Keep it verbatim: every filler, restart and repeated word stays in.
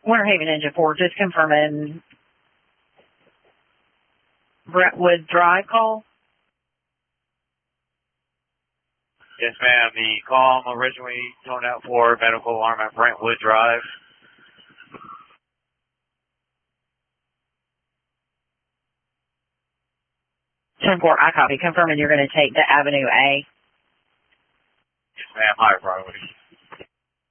Winter Haven Engine four, just confirming Brentwood Drive call. Yes, ma'am. The call I'm originally toned out for medical alarm at Brentwood Drive. ten four, I copy. Confirming you're going to take the Avenue A. Yes, ma'am. Higher priority.